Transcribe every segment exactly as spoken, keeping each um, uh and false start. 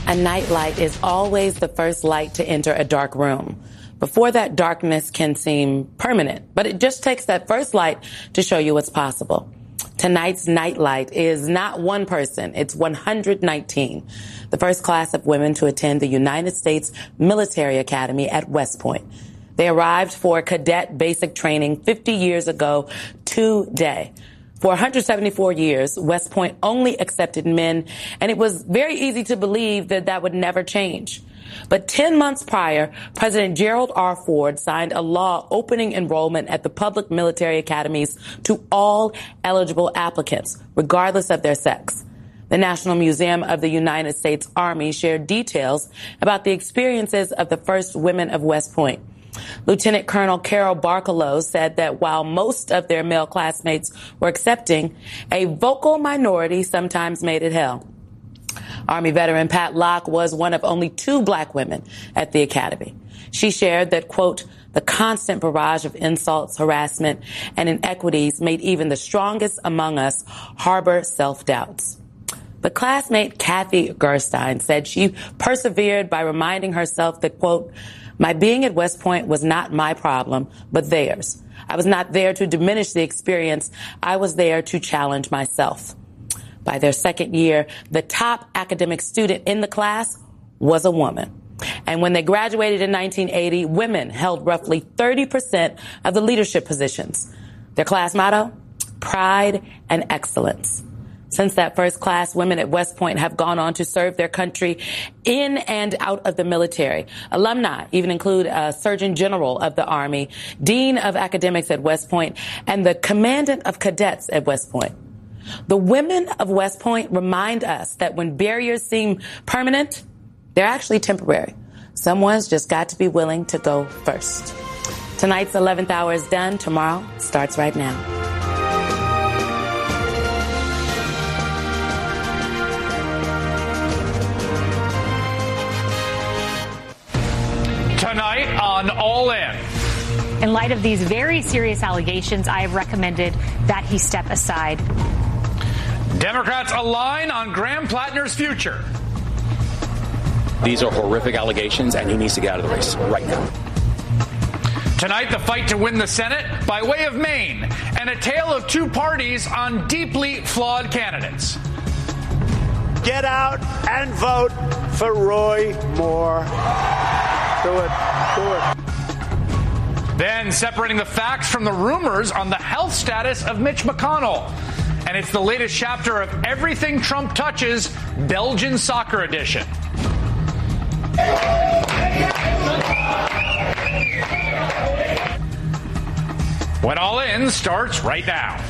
A nightlight is always the first light to enter a dark room. Before that, darkness can seem permanent, but it just takes that first light to show you what's possible. Tonight's nightlight is not one person, it's one hundred nineteen, the first class of women to attend the United States Military Academy at West Point. They arrived for cadet basic training fifty years ago today. For one hundred seventy-four years, West Point only accepted men, and it was very easy to believe that that would never change. But ten months prior, President Gerald R. Ford signed a law opening enrollment at the public military academies to all eligible applicants, regardless of their sex. The National Museum of the United States Army shared details about the experiences of the first women of West Point. Lieutenant Colonel Carol Barkalow said that while most of their male classmates were accepting, a vocal minority sometimes made it hell. Army veteran Pat Locke was one of only two black women at the academy. She shared that, quote, the constant barrage of insults, harassment, and inequities made even the strongest among us harbor self-doubts. But classmate Kathy Gerstein said she persevered by reminding herself that, quote, my being at West Point was not my problem, but theirs. I was not there to diminish the experience. I was there to challenge myself. By their second year, the top academic student in the class was a woman. And when they graduated in nineteen eighty, women held roughly thirty percent of the leadership positions. Their class motto, pride and excellence. Since that first class, women at West Point have gone on to serve their country in and out of the military. Alumni even include a Surgeon General of the Army, Dean of Academics at West Point, and the Commandant of Cadets at West Point. The women of West Point remind us that when barriers seem permanent, they're actually temporary. Someone's just got to be willing to go first. Tonight's eleventh hour is done. Tomorrow starts right now. Tonight on All In. In light of these very serious allegations, I have recommended that he step aside. Democrats align on Graham Plattner's future. These are horrific allegations, and he needs to get out of the race right now. Tonight, the fight to win the Senate by way of Maine, and a tale of two parties on deeply flawed candidates. Get out and vote for Roy Moore. Do it. Do it. Then separating the facts from the rumors on the health status of Mitch McConnell. And it's the latest chapter of Everything Trump Touches, Belgian Soccer Edition. When All In starts right now.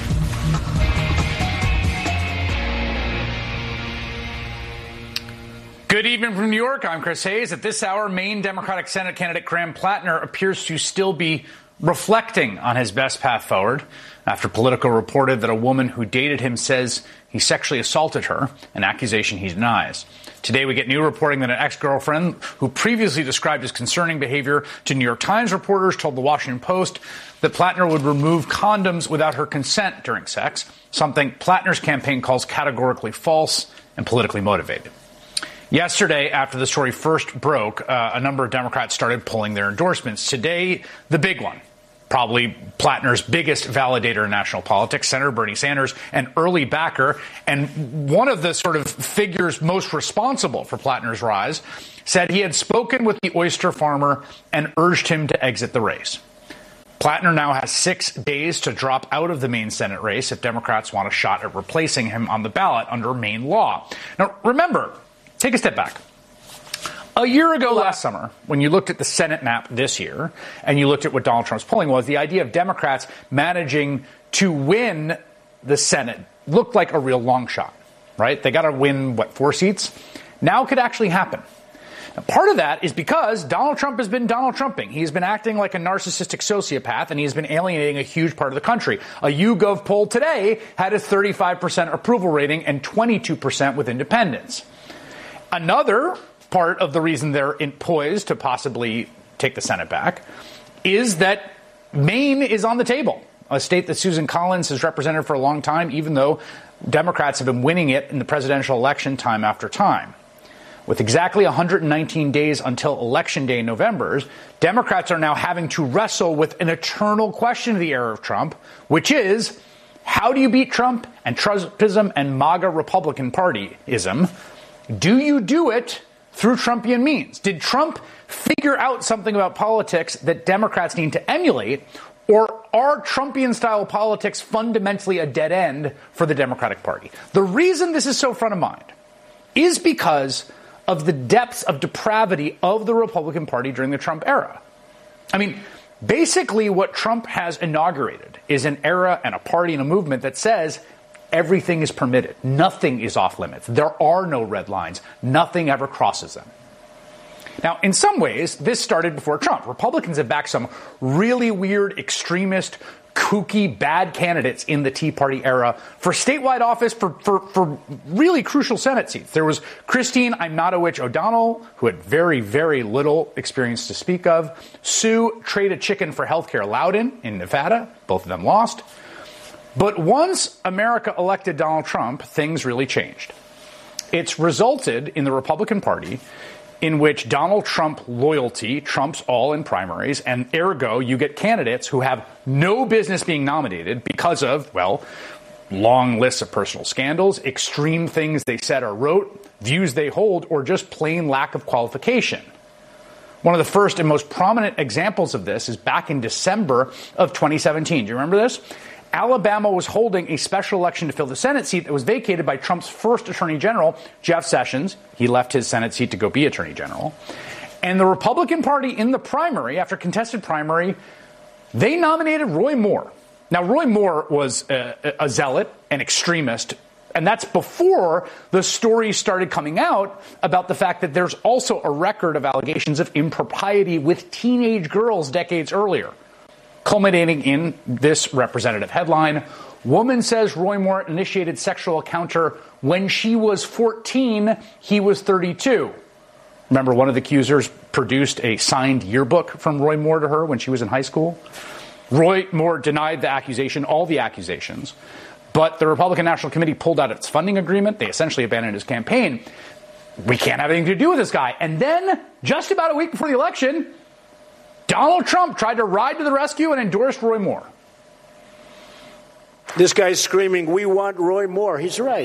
Good evening from New York. I'm Chris Hayes. At this hour, Maine Democratic Senate candidate Graham Plattner appears to still be reflecting on his best path forward after Politico reported that a woman who dated him says he sexually assaulted her, an accusation he denies. Today, we get new reporting that an ex-girlfriend who previously described his concerning behavior to New York Times reporters told the Washington Post that Plattner would remove condoms without her consent during sex, something Plattner's campaign calls categorically false and politically motivated. Yesterday, after the story first broke, uh, a number of Democrats started pulling their endorsements. Today, the big one, probably Plattner's biggest validator in national politics, Senator Bernie Sanders, an early backer, and one of the sort of figures most responsible for Plattner's rise, said he had spoken with the oyster farmer and urged him to exit the race. Plattner now has six days to drop out of the Maine Senate race if Democrats want a shot at replacing him on the ballot under Maine law. Now, remember, take a step back. A year ago last summer, when you looked at the Senate map this year and you looked at what Donald Trump's polling was, the idea of Democrats managing to win the Senate looked like a real long shot, right? They got to win, what, four seats? Now it could actually happen. Now, part of that is because Donald Trump has been Donald Trumping. He's been acting like a narcissistic sociopath, and he's been alienating a huge part of the country. A YouGov poll today had a thirty-five percent approval rating and twenty-two percent with independents. Another part of the reason they're in poised to possibly take the Senate back is that Maine is on the table, a state that Susan Collins has represented for a long time, even though Democrats have been winning it in the presidential election time after time. With exactly one hundred nineteen days until Election Day in November, Democrats are now having to wrestle with an eternal question of the era of Trump, which is, how do you beat Trump and Trumpism and MAGA Republican Partyism? Do you do it through Trumpian means? Did Trump figure out something about politics that Democrats need to emulate, or are Trumpian-style politics fundamentally a dead end for the Democratic Party? The reason this is so front of mind is because of the depths of depravity of the Republican Party during the Trump era. I mean, basically what Trump has inaugurated is an era and a party and a movement that says everything is permitted. Nothing is off limits. There are no red lines. Nothing ever crosses them. Now, in some ways, this started before Trump. Republicans have backed some really weird, extremist, kooky, bad candidates in the Tea Party era for statewide office, for, for, for really crucial Senate seats. There was Christine I'm Not a Witch O'Donnell, who had very, very little experience to speak of. Sue Trade a Chicken for Healthcare Loudon in Nevada. Both of them lost. But once America elected Donald Trump, things really changed. It's resulted in the Republican Party in which Donald Trump loyalty trumps all in primaries, and ergo, you get candidates who have no business being nominated because of, well, long lists of personal scandals, extreme things they said or wrote, views they hold, or just plain lack of qualification. One of the first and most prominent examples of this is back in December of twenty seventeen. Do you remember this? Alabama was holding a special election to fill the Senate seat that was vacated by Trump's first Attorney General, Jeff Sessions. He left his Senate seat to go be Attorney General. And the Republican Party in the primary, after contested primary, they nominated Roy Moore. Now, Roy Moore was a, a zealot, an extremist, and that's before the stories started coming out about the fact that there's also a record of allegations of impropriety with teenage girls decades earlier, culminating in this representative headline: woman says Roy Moore initiated sexual encounter when she was fourteen, he was thirty-two. Remember, one of the accusers produced a signed yearbook from Roy Moore to her when she was in high school. Roy Moore denied the accusation, all the accusations, but the Republican National Committee pulled out its funding agreement. They essentially abandoned his campaign. We can't have anything to do with this guy. And then, just about a week before the election, Donald Trump tried to ride to the rescue and endorsed Roy Moore. This guy's screaming, "We want Roy Moore." He's right.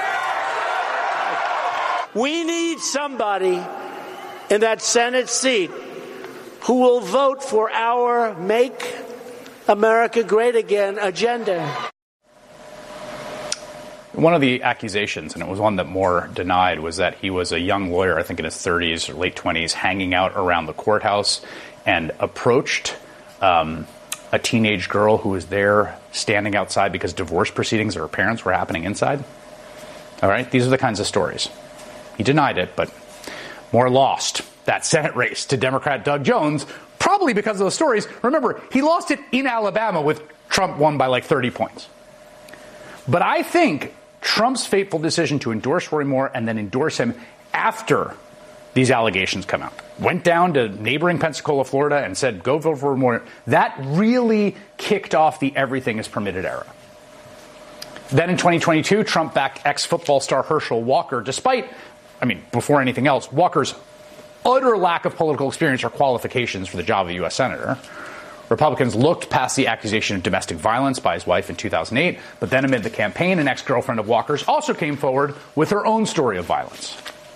We need somebody in that Senate seat who will vote for our Make America Great Again agenda. One of the accusations, and it was one that Moore denied, was that he was a young lawyer, I think in his thirties or late twenties, hanging out around the courthouse and approached um, a teenage girl who was there standing outside because divorce proceedings of her parents were happening inside. All right, these are the kinds of stories. He denied it, but Moore lost that Senate race to Democrat Doug Jones, probably because of those stories. Remember, he lost it in Alabama with Trump won by like thirty points. But I think Trump's fateful decision to endorse Roy Moore and then endorse him after these allegations come out, went down to neighboring Pensacola, Florida, and said, go vote for Moore, that really kicked off the everything is permitted era. Then in twenty twenty-two, Trump backed ex-football star Herschel Walker, despite, I mean, before anything else, Walker's utter lack of political experience or qualifications for the job of U S Senator. Republicans looked past the accusation of domestic violence by his wife in two thousand eight, but then amid the campaign, an ex-girlfriend of Walker's also came forward with her own story of violence.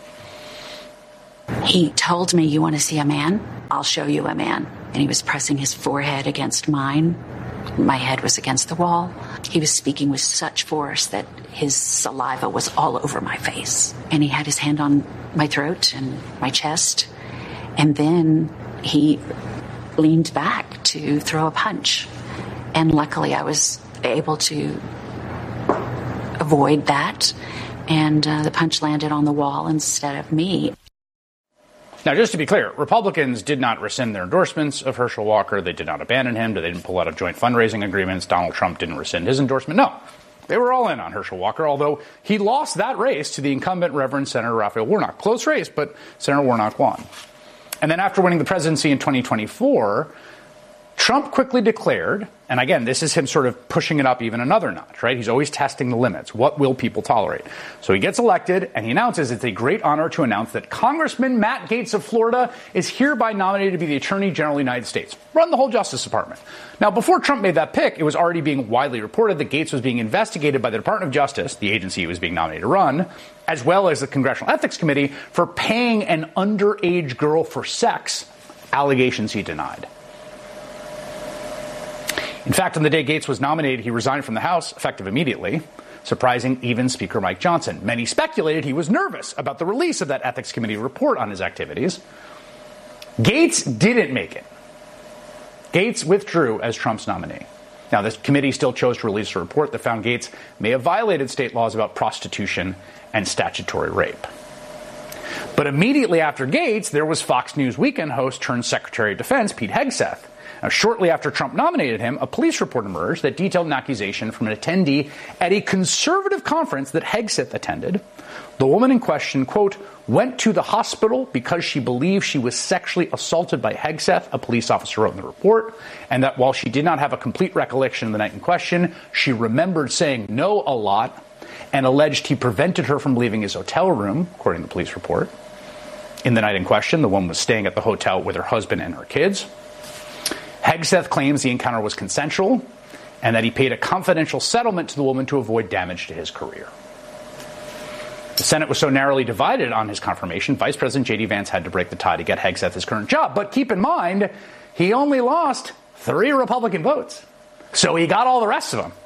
He told me, "You want to see a man? I'll show you a man." And he was pressing his forehead against mine. My head was against the wall. He was speaking with such force that his saliva was all over my face. And he had his hand on my throat and my chest. And then he leaned back to throw a punch. And luckily I was able to avoid that. And uh, the punch landed on the wall instead of me. Now, just to be clear, Republicans did not rescind their endorsements of Herschel Walker. They did not abandon him. They didn't pull out of joint fundraising agreements. Donald Trump didn't rescind his endorsement. No, they were all in on Herschel Walker, although he lost that race to the incumbent Reverend Senator Raphael Warnock. Close race, but Senator Warnock won. And then after winning the presidency in twenty twenty-four, Trump quickly declared, and again, this is him sort of pushing it up even another notch, right? He's always testing the limits. What will people tolerate? So he gets elected, and he announces it's a great honor to announce that Congressman Matt Gaetz of Florida is hereby nominated to be the Attorney General of the United States, run the whole Justice Department. Now, before Trump made that pick, it was already being widely reported that Gaetz was being investigated by the Department of Justice, the agency he was being nominated to run, as well as the Congressional Ethics Committee, for paying an underage girl for sex, allegations he denied. In fact, on the day Gaetz was nominated, he resigned from the House, effective immediately, surprising even Speaker Mike Johnson. Many speculated he was nervous about the release of that Ethics Committee report on his activities. Gaetz didn't make it. Gaetz withdrew as Trump's nominee. Now, this committee still chose to release a report that found Gaetz may have violated state laws about prostitution and statutory rape. But immediately after Gaetz, there was Fox News Weekend host turned Secretary of Defense Pete Hegseth. Now, shortly after Trump nominated him, a police report emerged that detailed an accusation from an attendee at a conservative conference that Hegseth attended. The woman in question, quote, went to the hospital because she believed she was sexually assaulted by Hegseth, a police officer wrote in the report, and that while she did not have a complete recollection of the night in question, she remembered saying no a lot and alleged he prevented her from leaving his hotel room, according to the police report. In the night in question, the woman was staying at the hotel with her husband and her kids. Hegseth claims the encounter was consensual and that he paid a confidential settlement to the woman to avoid damage to his career. The Senate was so narrowly divided on his confirmation, Vice President J D Vance had to break the tie to get Hegseth his current job. But keep in mind, he only lost three Republican votes. So he got all the rest of them.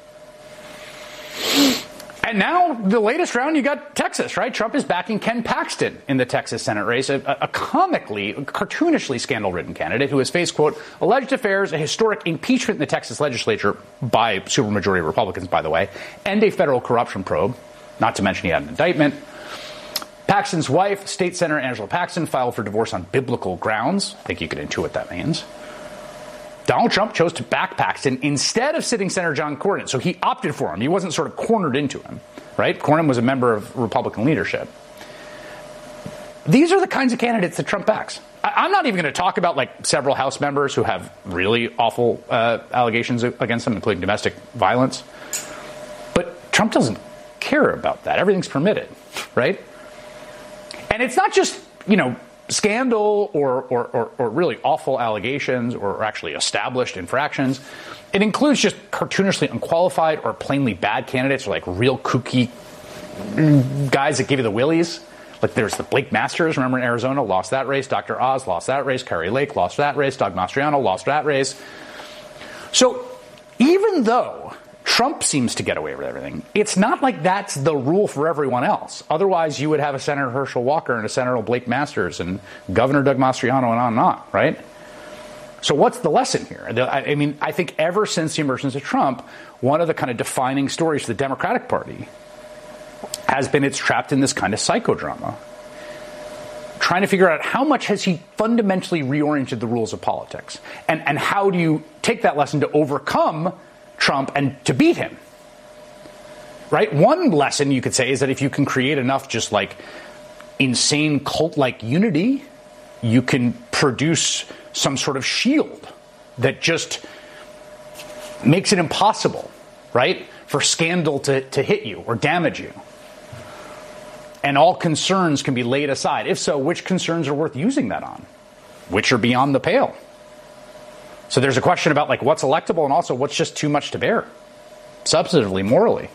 And now, the latest round, you got Texas, right? Trump is backing Ken Paxton in the Texas Senate race, a, a comically, cartoonishly scandal-ridden candidate who has faced, quote, alleged affairs, a historic impeachment in the Texas legislature by supermajority Republicans, by the way, and a federal corruption probe, not to mention he had an indictment. Paxton's wife, State Senator Angela Paxton, filed for divorce on biblical grounds. I think you can intuit what that means. Donald Trump chose to back Paxton instead of sitting Senator John Cornyn, so he opted for him. He wasn't sort of cornered into him, right? Cornyn was a member of Republican leadership. These are the kinds of candidates that Trump backs. I- I'm not even going to talk about, like, several House members who have really awful uh, allegations against them, including domestic violence. But Trump doesn't care about that. Everything's permitted, right? And it's not just, you know, scandal or, or, or, or really awful allegations or actually established infractions. It includes just cartoonishly unqualified or plainly bad candidates or like real kooky guys that give you the willies. Like there's the Blake Masters, remember in Arizona, lost that race. Doctor Oz lost that race. Kari Lake lost that race. Doug Mastriano lost that race. So even though Trump seems to get away with everything, it's not like that's the rule for everyone else. Otherwise, you would have a Senator Herschel Walker and a Senator Blake Masters and Governor Doug Mastriano and on and on, right? So what's the lesson here? I mean, I think ever since the emergence of Trump, one of the kind of defining stories for the Democratic Party has been it's trapped in this kind of psychodrama, trying to figure out how much has he fundamentally reoriented the rules of politics, and, and how do you take that lesson to overcome Trump and to beat him, right? One lesson you could say is that if you can create enough just like insane cult-like unity, you can produce some sort of shield that just makes it impossible, right, for scandal to, to hit you or damage you. And all concerns can be laid aside. If so, which concerns are worth using that on? Which are beyond the pale? So there's a question about like what's electable and also what's just too much to bear, substantively, morally.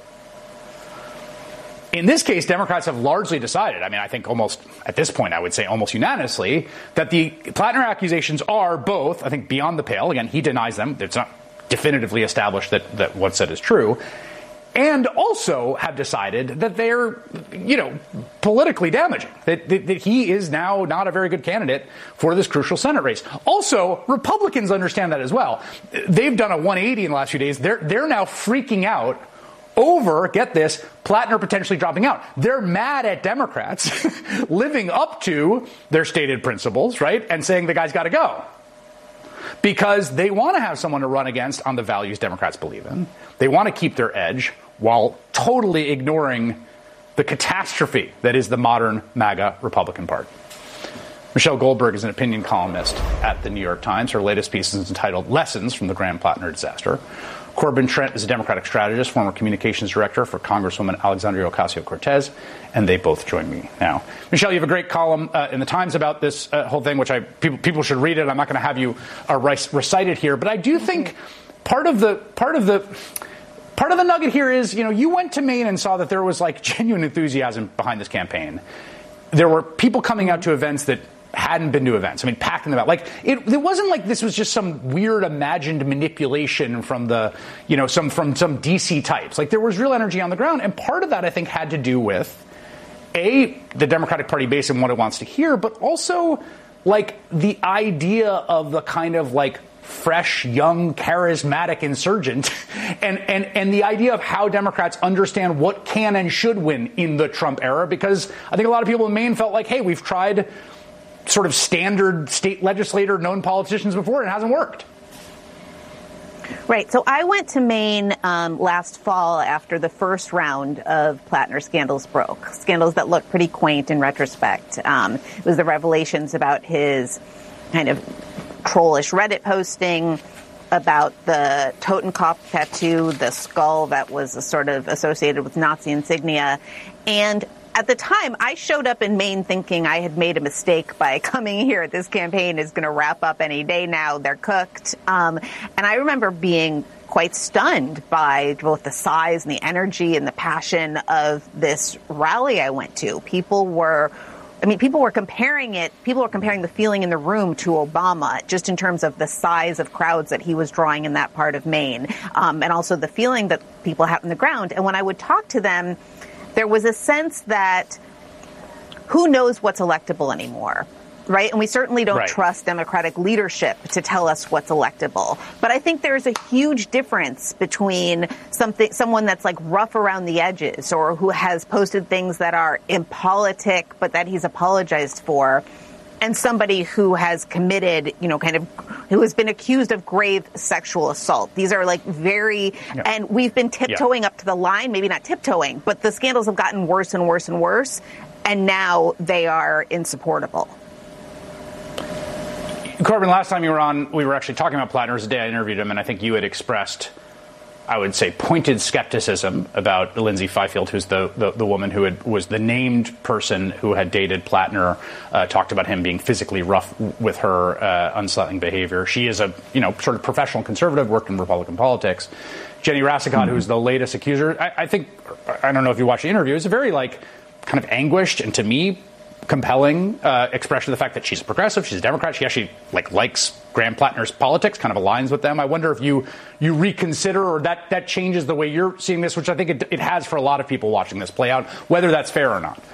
In this case, Democrats have largely decided, I mean, I think almost at this point, I would say almost unanimously, that the Plattner accusations are both, I think, beyond the pale. Again, he denies them. It's not definitively established that, that what's said is true. And also have decided that they're, you know, politically damaging, that, that, that he is now not a very good candidate for this crucial Senate race. Also, Republicans understand that as well. They've done a one eighty in the last few days. They're, they're now freaking out over, get this, Plattner potentially dropping out. They're mad at Democrats living up to their stated principles, right, and saying the guy's got to go. Because they want to have someone to run against on the values Democrats believe in. They want to keep their edge while totally ignoring the catastrophe that is the modern MAGA Republican Party. Michelle Goldberg is an opinion columnist at the New York Times. Her latest piece is entitled Lessons from the Graham-Plattner Disaster. Corbin Trent is a Democratic strategist, former communications director for Congresswoman Alexandria Ocasio-Cortez, and they both join me now. Michelle, you have a great column uh, in the Times about this uh, whole thing, which I people, people should read it. I'm not going to have you uh, recite it here, but I do think part of the part of the part of the nugget here is, you know, you went to Maine and saw that there was like genuine enthusiasm behind this campaign. There were people coming out to events that hadn't been to events. I mean, packing them out. Like, it, it wasn't like this was just some weird imagined manipulation from the, you know, some from some D C types. Like, there was real energy on the ground. And part of that, I think, had to do with, A, the Democratic Party base and what it wants to hear, but also, like, the idea of the kind of, like, fresh, young, charismatic insurgent and, and, and the idea of how Democrats understand what can and should win in the Trump era. Because I think a lot of people in Maine felt like, hey, we've tried sort of standard state legislator, known politicians before, and it hasn't worked. Right. So I went to Maine um, last fall after the first round of Plattner scandals broke, scandals that look pretty quaint in retrospect. Um, it was the revelations about his kind of trollish Reddit posting, about the Totenkopf tattoo, the skull that was a sort of associated with Nazi insignia. And at the time, I showed up in Maine thinking I had made a mistake by coming here. This campaign is going to wrap up any day now. They're cooked. Um, and I remember being quite stunned by both the size and the energy and the passion of this rally I went to. People were, I mean, people were comparing it, people were comparing the feeling in the room to Obama, just in terms of the size of crowds that he was drawing in that part of Maine, um, and also the feeling that people had on the ground. And when I would talk to them, there was a sense that who knows what's electable anymore, right? And we certainly don't right. trust Democratic leadership to tell us what's electable. But I think there's a huge difference between something, someone that's like rough around the edges or who has posted things that are impolitic but that he's apologized for, and somebody who has committed, you know, kind of, who has been accused of grave sexual assault. These are like very, yeah. and we've been tiptoeing yeah. up to the line, maybe not tiptoeing, but the scandals have gotten worse and worse and worse, and now they are insupportable. Corbin, last time you were on, we were actually talking about Plattner. It was the day I interviewed him, and I think you had expressed, I would say, pointed skepticism about Lindsay Fifield, who's the, the, the woman who had, was the named person who had dated Plattner, uh, talked about him being physically rough with her, uh, unsettling behavior. She is a, you know, sort of professional conservative, worked in Republican politics. Jenny Rasicot, mm-hmm. who's the latest accuser, I, I think, I don't know if you watched the interview, it's a very, like, kind of anguished and, to me, compelling uh, expression of the fact that she's a progressive, she's a Democrat, she actually like likes Graham-Plattner's politics, kind of aligns with them. I wonder if you you reconsider or that that changes the way you're seeing this, which I think it, it has for a lot of people watching this play out, whether that's fair or not.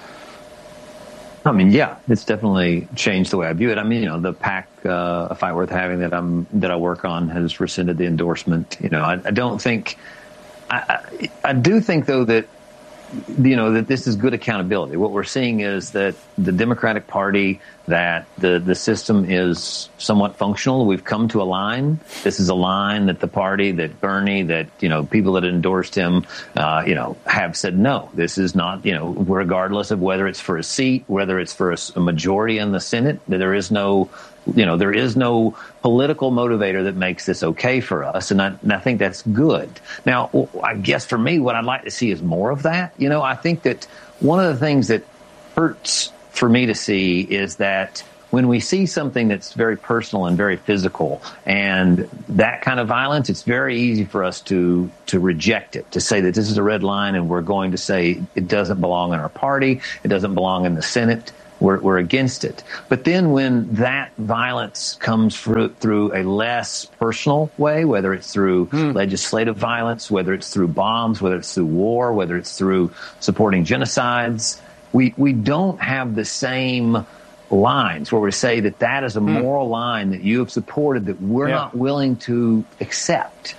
I mean, yeah, it's definitely changed the way I view it. I mean, you know, the PAC, uh, a fight worth having that I'm that I work on has rescinded the endorsement. You know, I, I don't think, I, I, I do think though that, you know, that this is good accountability. What we're seeing is that the Democratic Party, that the, the system is somewhat functional. We've come to a line. This is a line that the party, that Bernie, that, you know, people that endorsed him, uh, you know, have said, no, this is not, you know, regardless of whether it's for a seat, whether it's for a, a majority in the Senate, there is no, you know, there is no political motivator that makes this okay for us. And I, and I think that's good. Now, I guess for me, what I'd like to see is more of that. You know, I think that one of the things that hurts for me to see is that when we see something that's very personal and very physical and that kind of violence, it's very easy for us to to reject it, to say that this is a red line and we're going to say it doesn't belong in our party, it doesn't belong in the Senate. We're, we're against it. But then when that violence comes through, through a less personal way, whether it's through mm. legislative violence, whether it's through bombs, whether it's through war, whether it's through supporting genocides, we, we don't have the same lines where we say that that is a mm. moral line that you have supported that we're yeah. not willing to accept.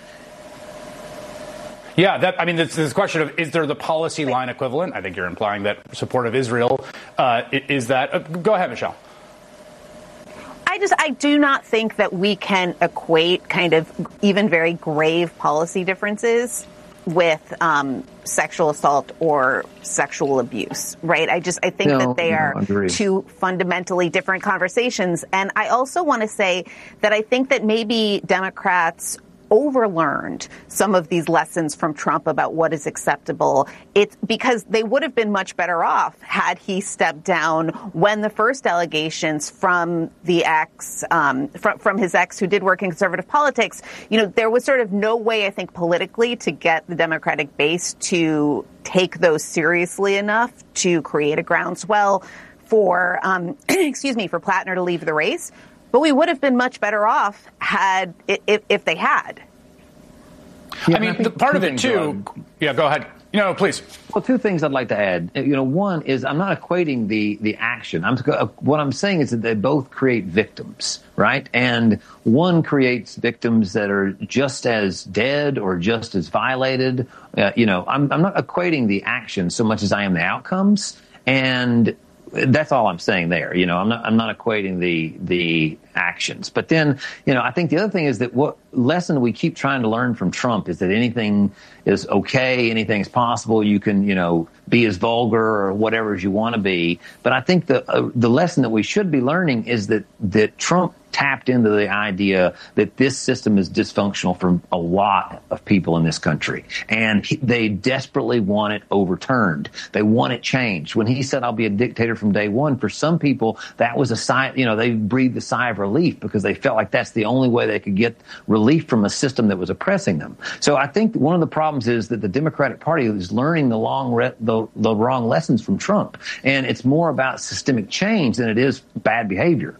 Yeah, that, I mean, this, this question of is there the policy line equivalent? I think you're implying that support of Israel uh, is that. Uh, go ahead, Michelle. I just I do not think that we can equate kind of even very grave policy differences with um, sexual assault or sexual abuse, right? I just, I think no, that they no, are two fundamentally different conversations. And I also want to say that I think that maybe Democrats overlearned some of these lessons from Trump about what is acceptable. It's because they would have been much better off had he stepped down when the first allegations from the ex, um, from, from his ex who did work in conservative politics, you know, there was sort of no way, I think, politically to get the Democratic base to take those seriously enough to create a groundswell for, um, excuse me, for Plattner to leave the race. But we would have been much better off had if, if they had. Yeah, I mean, I the part of it, too. Yeah, go ahead. No, no, please. Well, two things I'd like to add. You know, one is I'm not equating the, the action. I'm What I'm saying is that they both create victims, right? And one creates victims that are just as dead or just as violated. Uh, you know, I'm, I'm not equating the action so much as I am the outcomes. And that's all I'm saying there. You know, I'm not I'm not equating the the actions. But then, you know, I think the other thing is that what lesson we keep trying to learn from Trump is that anything is okay, anything is possible. You can, you know, be as vulgar or whatever as you want to be. But I think the uh, the lesson that we should be learning is that that Trump tapped into the idea that this system is dysfunctional for a lot of people in this country. And he, they desperately want it overturned. They want it changed. When he said, I'll be a dictator from day one, for some people, that was a sigh, you know, they breathed a sigh of relief because they felt like that's the only way they could get relief from a system that was oppressing them. So I think one of the problems is that the Democratic Party is learning the long, re- the, the wrong lessons from Trump. And it's more about systemic change than it is bad behavior.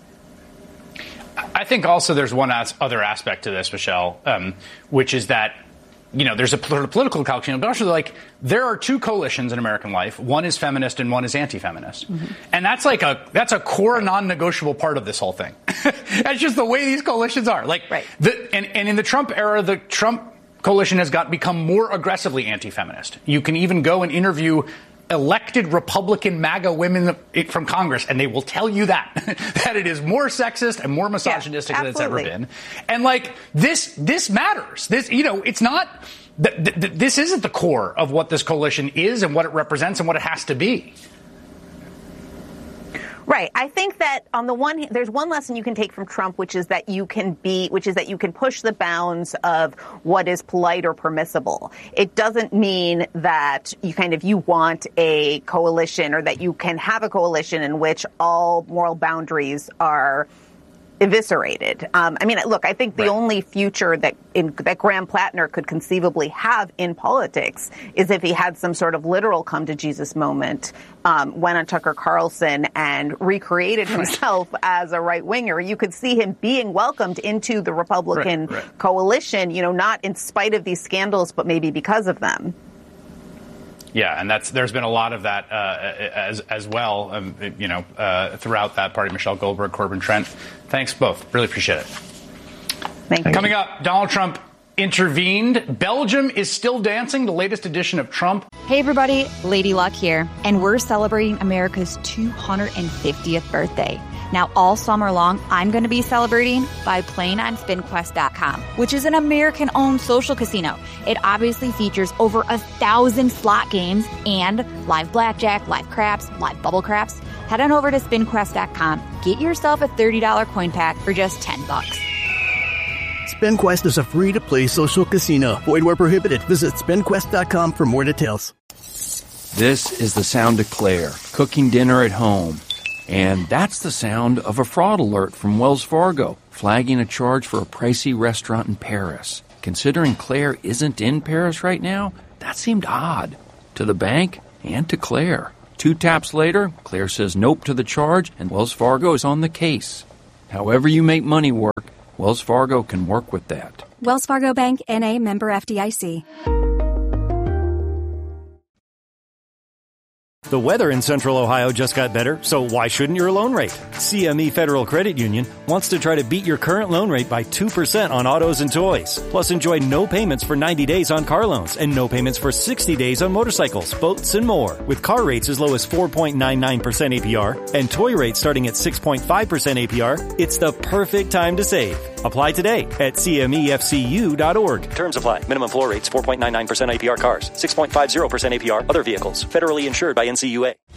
I think also there's one as- other aspect to this, Michelle, um, which is that, you know, there's a pol- political calculation, but also like there are two coalitions in American life. One is feminist and one is anti-feminist. Mm-hmm. And that's like a that's a core non-negotiable part of this whole thing. That's just the way these coalitions are. Like, right. the, and, and in the Trump era, the Trump coalition has got become more aggressively anti-feminist. You can even go and interview elected Republican MAGA women from Congress, and they will tell you that, that it is more sexist and more misogynistic yeah, than it's ever been. And like this, this matters. This, you know, it's not, th- th- this isn't the core of what this coalition is and what it represents and what it has to be. Right. I think that on the one hand, there's one lesson you can take from Trump, which is that you can be, which is that you can push the bounds of what is polite or permissible. It doesn't mean that you kind of, you want a coalition or that you can have a coalition in which all moral boundaries are eviscerated. Um, I mean, look, I think the right. only future that in, that Graham Plattner could conceivably have in politics is if he had some sort of literal come to Jesus moment, um, went on Tucker Carlson and recreated himself as a right winger. You could see him being welcomed into the Republican right, right. coalition, you know, not in spite of these scandals, but maybe because of them. Yeah, and that's there's been a lot of that uh, as as well, um, you know, uh, throughout that party. Michelle Goldberg, Corbin Trent, thanks both. Really appreciate it. Thank you. Coming up, Donald Trump intervened. Belgium is still dancing. The latest edition of Trump. Hey, everybody, Lady Luck here, and we're celebrating America's two hundred fiftieth birthday. Now, all summer long, I'm going to be celebrating by playing on spin quest dot com, which is an American-owned social casino. It obviously features over a thousand slot games and live blackjack, live craps, live bubble craps. Head on over to spin quest dot com. Get yourself a thirty dollars coin pack for just ten bucks. SpinQuest is a free-to-play social casino. Void where prohibited. Visit spin quest dot com for more details. This is the sound of Claire, cooking dinner at home. And that's the sound of a fraud alert from Wells Fargo, flagging a charge for a pricey restaurant in Paris. Considering Claire isn't in Paris right now, that seemed odd to the bank and to Claire. Two taps later, Claire says nope to the charge, and Wells Fargo is on the case. However you make money work, Wells Fargo can work with that. Wells Fargo Bank, N A, member F D I C. The weather in Central Ohio just got better, so why shouldn't your loan rate? C M E Federal Credit Union wants to try to beat your current loan rate by two percent on autos and toys. Plus, enjoy no payments for ninety days on car loans and no payments for sixty days on motorcycles, boats, and more. With car rates as low as four point nine nine percent A P R and toy rates starting at six point five percent A P R, it's the perfect time to save. Apply today at C M E F C U dot org. Terms apply. Minimum floor rates four point nine nine percent A P R cars, six point five zero percent A P R other vehicles. Federally insured by N C U A.